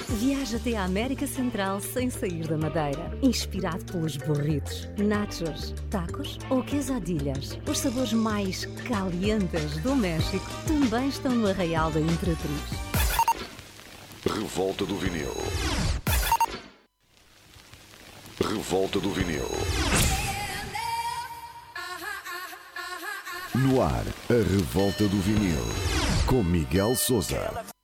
Viaja até a América Central sem sair da Madeira. Inspirado pelos burritos, nachos, tacos ou quesadillas. Os sabores mais calientes do México também estão no Arraial da Imperatriz. Revolta do Vinil. Revolta do Vinil. No ar, a Revolta do Vinil. Com Miguel Sousa.